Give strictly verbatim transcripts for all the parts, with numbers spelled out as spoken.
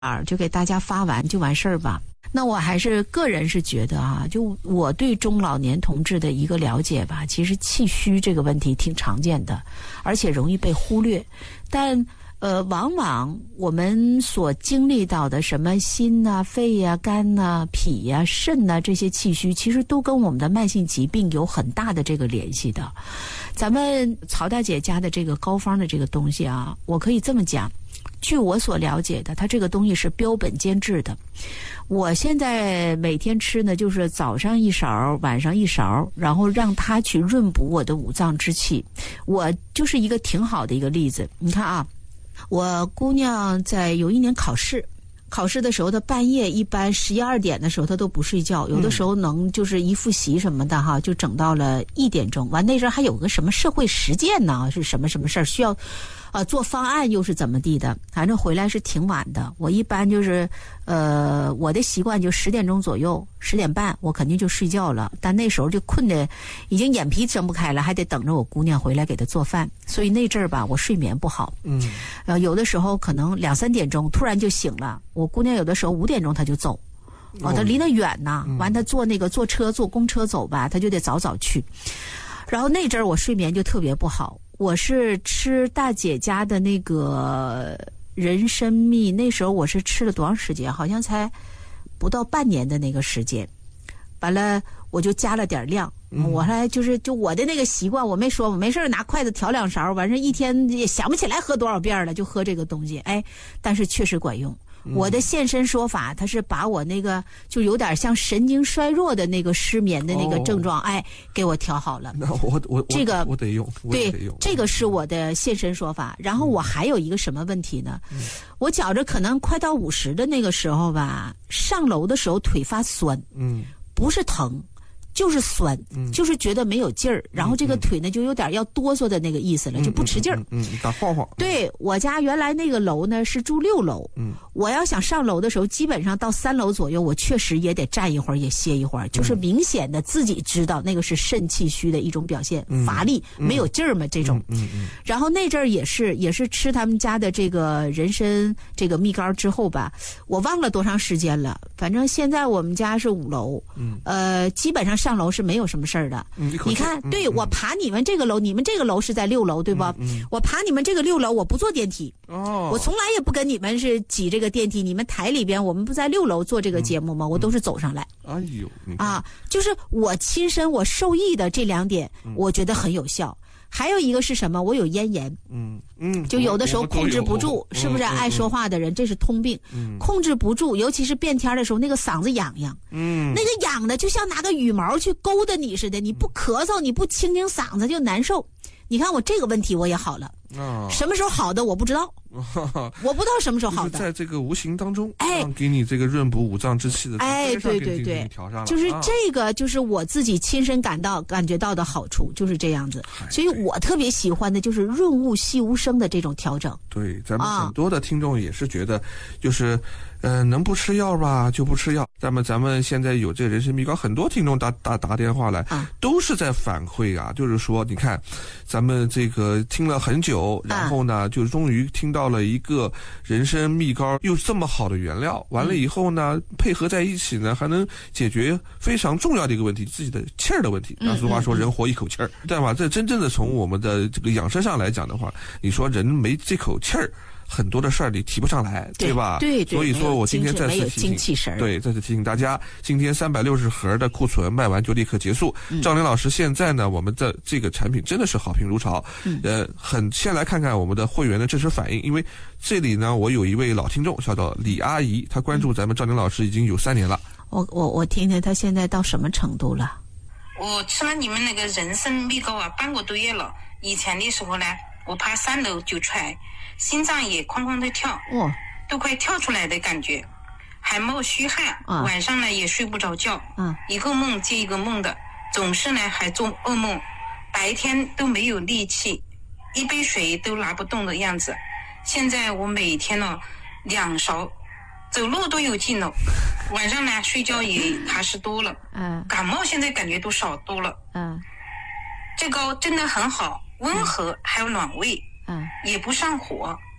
啊，就给大家发完就完事儿吧。那我还是个人是觉得啊，就我对中老年同志的一个了解吧，其实气虚这个问题挺常见的，而且容易被忽略。但呃，往往我们所经历到的什么心呐、肺呀、肝呐、脾呀、肾呐这些气虚，其实都跟我们的慢性疾病有很大的这个联系的。咱们曹大姐家的这个膏方的这个东西啊，我可以这么讲。据我所了解的，它这个东西是标本兼治的。我现在每天吃呢，就是早上一勺，晚上一勺，然后让它去润补我的五脏之气。我就是一个挺好的一个例子。你看啊，我姑娘在有一年考试，考试的时候，她半夜一般十一二点的时候，她都不睡觉，有的时候能就是一复习什么的哈，就整到了一点钟。完那阵还有个什么社会实践呢，是什么什么事儿需要。啊，做方案又是怎么地的？反正回来是挺晚的。我一般就是，呃，我的习惯就十点钟左右，十点半我肯定就睡觉了。但那时候就困得已经眼皮睁不开了，还得等着我姑娘回来给她做饭。所以那阵儿吧，我睡眠不好。嗯，呃，有的时候可能两三点钟突然就醒了。我姑娘有的时候五点钟她就走，哦，她离得远呢。完，她坐那个坐车坐公车走吧，她就得早早去。然后那阵儿我睡眠就特别不好。我是吃大姐家的那个人参蜜，那时候我是吃了多长时间？好像才不到半年的那个时间。完了，我就加了点量。嗯、我还就是就我的那个习惯，我没说，我没事拿筷子调两勺，完事一天也想不起来喝多少遍了，就喝这个东西。哎，但是确实管用。我的现身说法，他是把我那个就有点像神经衰弱的那个失眠的那个症状，哦、哎，给我调好了。 那我我这个我得用，我对得用， 这个是我的现身说法。然后我还有一个什么问题呢？嗯、我觉着可能快到五十的那个时候吧，上楼的时候腿发酸，嗯，不是疼。就是酸，嗯、就是觉得没有劲儿，然后这个腿呢就有点要哆嗦的那个意思了，嗯、就不持劲儿。 嗯，打晃晃。 对，我家原来那个楼呢是住六楼，嗯，我要想上楼的时候，基本上到三楼左右，我确实也得站一会儿，也歇一会儿，就是明显的自己知道那个是肾气虚的一种表现，嗯、乏力、没有劲儿嘛这种。嗯嗯。然后那阵儿也是也是吃他们家的这个人参这个蜜膏之后吧，我忘了多长时间了，反正现在我们家是五楼，嗯，呃，基本上。上楼是没有什么事儿的，嗯、你看，嗯、对、嗯、我爬你们这个楼，你们这个楼是在六楼对吧？嗯嗯、我爬你们这个六楼，我不坐电梯，哦，我从来也不跟你们是挤这个电梯。你们台里边，我们不在六楼做这个节目吗？嗯、我都是走上来。 哎呦， 啊，就是我亲身我受益的这两点，嗯、我觉得很有效。还有一个是什么？我有咽炎，嗯嗯，就有的时候控制不住，是不是？爱说话的人，这是通病，嗯，控制不住，尤其是变天的时候，那个嗓子痒痒，嗯，那个痒的就像拿个羽毛去勾搭你似的，你不咳嗽，你不清清嗓子就难受。你看我这个问题我也好了，啊、什么时候好的我不知道，我不知道什么时候好的， 在这个无形当中，哎，给你这个润补五脏之气的， 哎，对对对，就是这个，就是我自己亲身感到感觉到的好处，就是这样子。所以我特别喜欢的就是润物细无声的这种调整。 对，咱们很多的听众也是觉得，就是。呃，能不吃药吧就不吃药。咱们咱们现在有这个人参蜜膏，很多听众打打打电话来，啊、都是在反馈啊，就是说，你看，咱们这个听了很久，然后呢，啊、就终于听到了一个人参蜜膏又这么好的原料，完了以后呢，嗯、配合在一起呢，还能解决非常重要的一个问题，自己的气儿的问题。那俗话说，人活一口气儿，对吧？这真正的从我们的这个养生上来讲的话，你说人没这口气儿。很多的事儿你提不上来， 对, 对吧？ 对对。 所以说我今天再次提醒， 对，再次提醒大家，今天三百六十盒的库存卖完就立刻结束。嗯、赵玲老师，现在呢，我们的这个产品真的是好评如潮。嗯、呃，很先来看看我们的会员的真实反应，因为这里呢，我有一位老听众叫做李阿姨，她关注咱们赵玲老师已经有三年了。 我我我听听她现在到什么程度了？ 我吃了你们那个人参蜜膏啊，半个多月了。以前的时候呢，我爬三楼就踹。心脏也哐哐的跳，哦，都快跳出来的感觉，还冒虚汗，啊、晚上呢也睡不着觉，嗯，一个梦接一个梦的，总是呢还做噩梦，白天都没有力气，一杯水都拿不动的样子。现在我每天呢两勺，走路都有劲了，晚上呢睡觉也踏实多了，嗯，感冒现在感觉都少多了，嗯，这膏真的很好，温和还有暖胃。嗯，也不上火，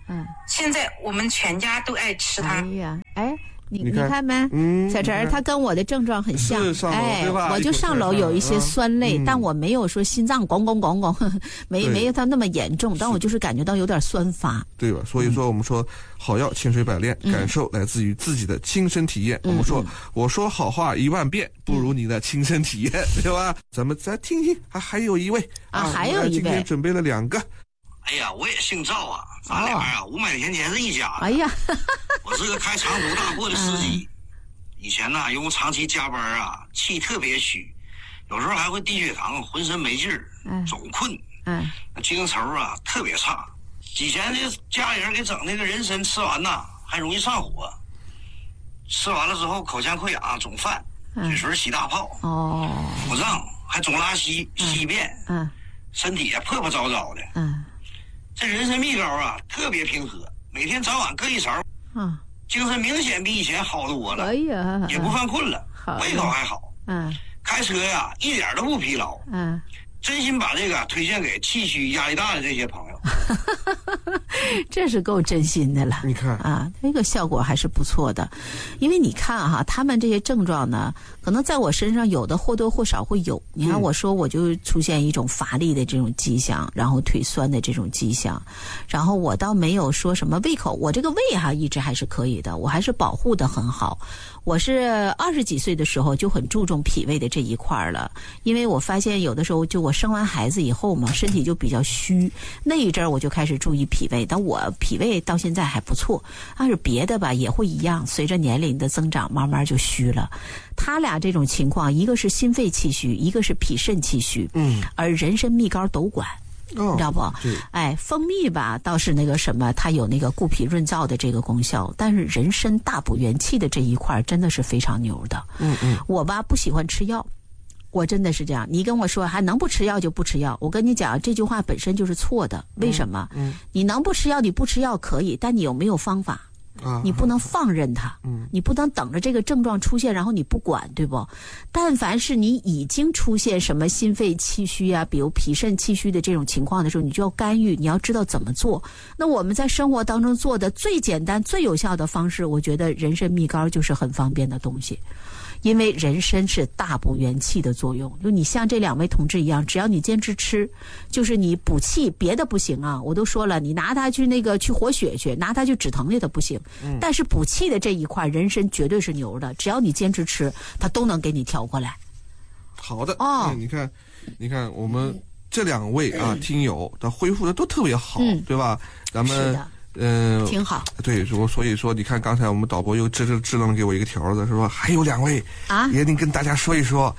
嗯， 现在我们全家都爱吃它。 哎呀，哎。你你看, 你看没？嗯，小陈，他跟我的症状很像。哎，我就上楼有一些酸累，嗯、但我没有说心脏咣咣咣咣，没没有他那么严重，但我就是感觉到有点酸乏， 对吧？所以说我们说好药千锤百炼，嗯、感受来自于自己的亲身体验。嗯、我们说、嗯、我说好话一万遍，不如你的亲身体验，嗯、对吧？咱们再听听，还还有一位啊，啊还有一位， 今天准备了两个。 哎呀，我也姓赵啊，咱俩啊五百年前是一家的。 哎呀， 我是个开长途大货的司机。嗯以前呢，因为长期加班啊，气特别虚，有时候还会低血糖，浑身没劲儿，嗯、总困，嗯，精神啊特别差。以前这家里人给整那个人参吃完呐，还容易上火，吃完了之后口腔溃疡、总犯，嘴唇起大泡，哦，腹胀，还总拉稀、稀便，嗯，身体啊破破糟糟的，嗯，这人参蜜膏啊特别平和，每天早晚各一勺，嗯。精神明显比以前好多了，哎呀，也不犯困了，胃口还好，嗯，开车呀一点都不疲劳，嗯，真心把这个推荐给气虚压力大的这些朋友。 这是够真心的了， 你看啊，这个效果还是不错的，因为你看哈，他们这些症状呢，可能在我身上有的或多或少会有。你看我说我就出现一种乏力的这种迹象，然后腿酸的这种迹象，然后我倒没有说什么胃口，我这个胃哈一直还是可以的，我还是保护的很好。我是二十几岁的时候就很注重脾胃的这一块了，因为我发现有的时候就我生完孩子以后嘛，身体就比较虚，那一阵儿我就开始注意脾胃，但我脾胃到现在还不错，但是别的吧也会一样，随着年龄的增长慢慢就虚了。他俩这种情况，一个是心肺气虚，一个是脾肾气虚，嗯，而人参蜜膏都管。哦、你知道不？哎，蜂蜜吧倒是那个什么，它有那个固脾润燥的这个功效，但是人参大补元气的这一块真的是非常牛的。嗯嗯，我吧不喜欢吃药，我真的是这样。你跟我说还能不吃药就不吃药，我跟你讲这句话本身就是错的。为什么？嗯，嗯你能不吃药你不吃药可以，但你有没有方法？你不能放任它，嗯，你不能等着这个症状出现然后你不管，对不？但凡是你已经出现什么心肺气虚啊，比如脾肾气虚的这种情况的时候，你就要干预，你要知道怎么做。那我们在生活当中做的最简单最有效的方式，我觉得人参蜜膏就是很方便的东西。因为人参是大补元气的作用，就你像这两位同志一样，只要你坚持吃，就是你补气，别的不行啊，我都说了，你拿它去那个去活血去，拿它去止疼的都不行。嗯，但是补气的这一块，人参绝对是牛的，只要你坚持吃，它都能给你调过来。 好的，哦，嗯、你看，你看我们这两位啊、嗯、听友的恢复的都特别好，嗯、对吧？咱们。是的嗯、呃， 挺好。 对，我所以说，你看刚才我们导播又支支支棱给我一个条子，说还有两位啊，也得跟大家说一说。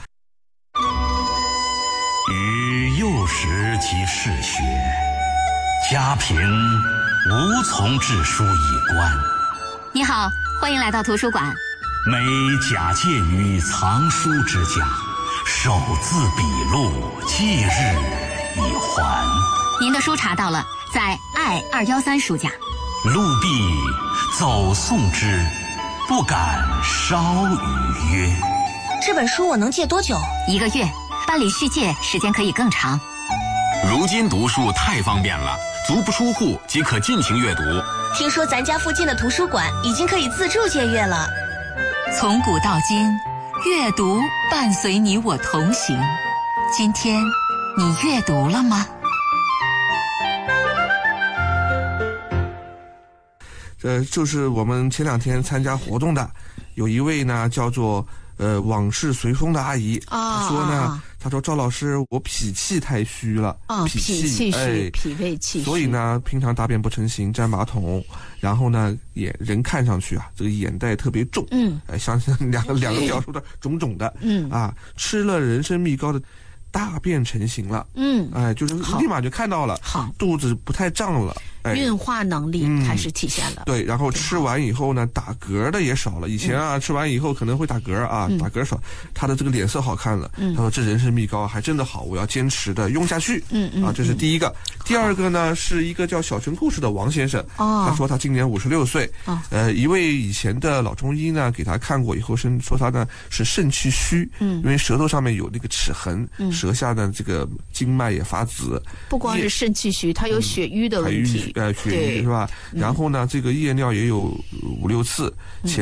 与幼时即嗜血，家贫无从治书以观。 你好，欢迎来到图书馆。 每假借于藏书之家，手字笔录，即日以还。 您的书查到了，在爱二幺三书架。 陆必走送之，不敢稍逾约。 这本书我能借多久？一个月，办理续借时间可以更长。 如今读书太方便了，足不出户即可尽情阅读。 听说咱家附近的图书馆已经可以自助借阅了。 从古到今，阅读伴随你我同行。今天你阅读了吗？ 呃，就是我们前两天参加活动的，有一位呢叫做呃往事随风的阿姨，啊、她说呢，她说赵老师，我脾气太虚了， 啊、脾气虚，哎，脾胃气虚， 所以呢，平常大便不成形，沾马桶，然后呢，眼人看上去啊，这个眼袋特别重，嗯，哎，像两个两个表述的肿肿的，嗯，啊，吃了人参蜜膏的。大便成型了，嗯，哎，就是立马就看到了，好，肚子不太胀了，哎， 运化能力开始体现了。 嗯、对，然后吃完以后呢，打嗝的也少了。以前啊，嗯、吃完以后可能会打嗝啊，嗯、打嗝少，他的这个脸色好看了。嗯、他说这人参蜜膏还真的好，我要坚持的用下去。嗯嗯，啊，这是第一个。第二个呢，是一个叫小城故事的王先生，哦，他说他今年五十六岁，哦，呃，一位以前的老中医呢给他看过以后，是说他呢是肾气虚，嗯，因为舌头上面有那个齿痕，嗯。舌下的这个经脉也发紫， 不光是肾气虚，它有血瘀的问题， 呃血瘀是吧？然后呢，这个夜尿也有五六次，前